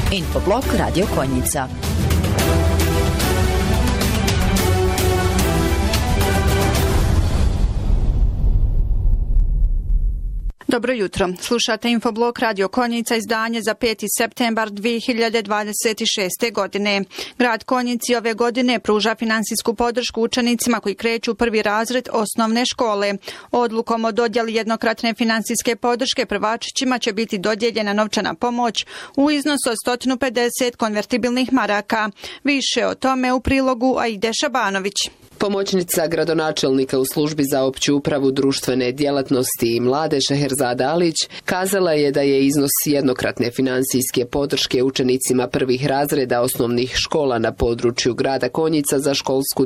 Infoblog Radio Konjica. Dobro jutro. Slušate Infoblog Radio Konjica, izdanje za 5. septembar 2026. godine. Grad Konjici ove godine pruža finansijsku podršku učenicima koji kreću u prvi razred osnovne škole. Odlukom o dodjeli jednokratne finansijske podrške prvačićima će biti dodijeljena novčana pomoć u iznosu od 150 konvertibilnih maraka. Više o tome u prilogu Aide Šabanović. Pomoćnica gradonačelnika u službi za opću upravu društvene djelatnosti i mlade Šeherzada Alić kazala je da je iznos jednokratne finansijske podrške učenicima prvih razreda osnovnih škola na području grada Konjica za školsku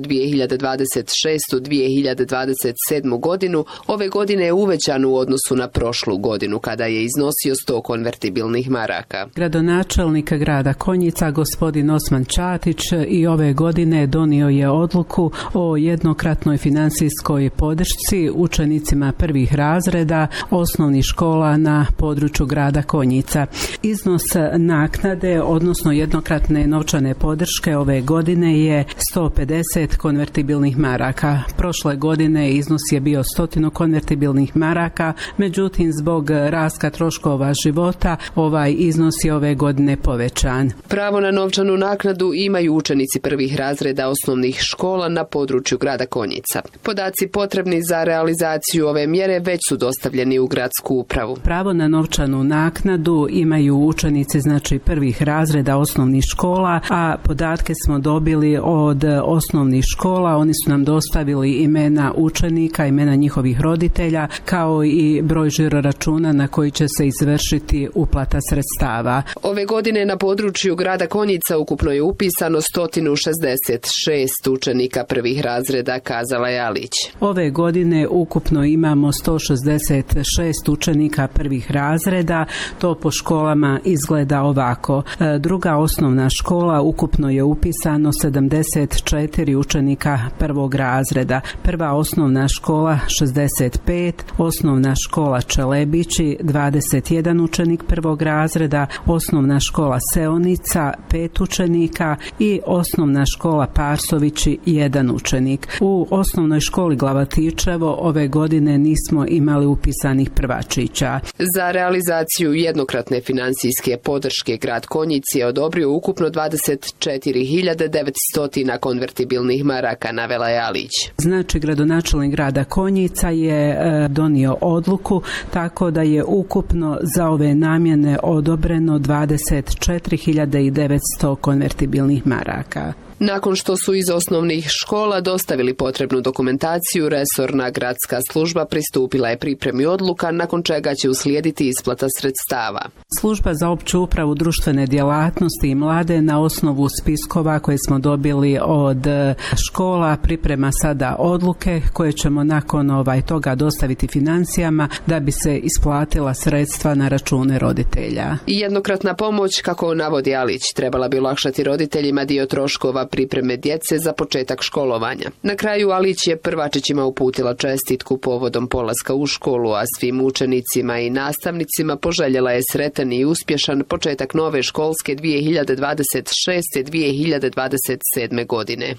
2026-2027 godinu ove godine je uvećan u odnosu na prošlu godinu kada je iznosio 100 konvertibilnih maraka. Gradonačelnik grada Konjica gospodin Osman Čatić i ove godine donio je odluku o jednokratnoj finansijskoj podršci učenicima prvih razreda osnovnih škola na području grada Konjica. Iznos naknade, odnosno jednokratne novčane podrške ove godine je 150 konvertibilnih maraka. Prošle godine iznos je bio 100 konvertibilnih maraka, međutim zbog rasta troškova života ovaj iznos je ove godine povećan. Pravo na novčanu naknadu imaju učenici prvih razreda osnovnih škola na području grada Konjica. Podaci potrebni za realizaciju ove mjere već su dostavljeni u gradsku upravu. Pravo na novčanu naknadu imaju učenici prvih razreda osnovnih škola, a podatke smo dobili od osnovnih škola. Oni su nam dostavili imena učenika, imena njihovih roditelja, kao i broj žiroračuna na koji će se izvršiti uplata sredstava. Ove godine na području grada Konjica ukupno je upisano 166 učenika prvih razreda, kazala je Alić. Ove godine ukupno imamo 166 učenika prvih razreda, to po školama izgleda ovako. Druga osnovna škola ukupno je upisano 74 učenika prvog razreda. Prva osnovna škola 65, osnovna škola Čelebići 21 učenik prvog razreda, osnovna škola Seonica 5 učenika i osnovna škola Parsovići 1 učenik. U osnovnoj školi Glavatičevo ove godine nismo imali upisanih prvačića. Za realizaciju jednokratne finansijske podrške grad Konjic je odobrio ukupno 24.900 konvertibilnih maraka, navela je Alić. Gradonačelnik grada Konjica je donio odluku tako da je ukupno za ove namjene odobreno 24.900 konvertibilnih maraka. Nakon što su iz osnovnih škola dostavili potrebnu dokumentaciju, resorna gradska služba pristupila je pripremi odluka, nakon čega će uslijediti isplata sredstava. Služba za opću upravu društvene djelatnosti i mlade na osnovu spiskova koje smo dobili od škola priprema sada odluke koje ćemo nakon toga dostaviti financijama da bi se isplatila sredstva na račune roditelja. I jednokratna pomoć, kako navodi Alić, trebala bi olakšati roditeljima dio troškova pripreme djece za početak školovanja. Na kraju Alić je prvačićima uputila čestitku povodom polaska u školu, a svim učenicima i nastavnicima poželjela je sretan i uspješan početak nove školske 2026-2027 godine.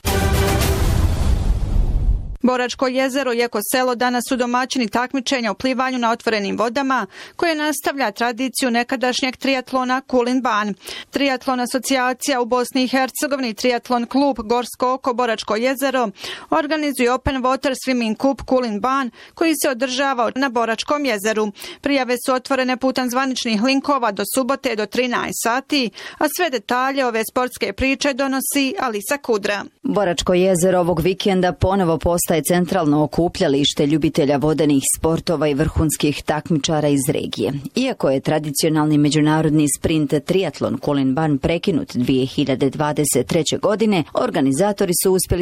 Boračko jezero i Eko selo danas su domaćini takmičenja u plivanju na otvorenim vodama, koje nastavlja tradiciju nekadašnjeg trijatlona Kulin Ban. Trijatlon asocijacija u Bosni i Hercegovini i trijatlon klub Gorsko oko Boračko jezero organizuje Open Water Swimming Cup Kulin Ban, koji se održava na Boračkom jezeru. Prijave su otvorene putem zvaničnih linkova do subote do 13 sati, a sve detalje ove sportske priče donosi Alisa Kudra. Boračko jezero ovog vikenda ponovo postaje centralno okupljalište ljubitelja vodenih sportova i vrhunskih takmičara iz regije. Iako je tradicionalni međunarodni sprint trijatlon Kulin Ban prekinut 2023. godine, organizatori su uspjeli